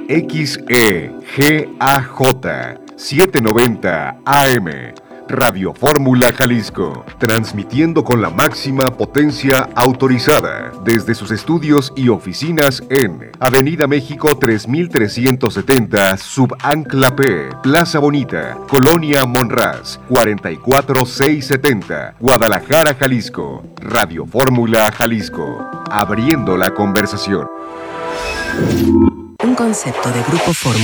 XEGAJ 790 AM. Radio Fórmula Jalisco, transmitiendo con la máxima potencia autorizada desde sus estudios y oficinas en Avenida México 3370, Subancla P, Plaza Bonita, Colonia Monraz, 44670, Guadalajara, Jalisco. Radio Fórmula Jalisco, abriendo la conversación. Un concepto de Grupo Fórmula.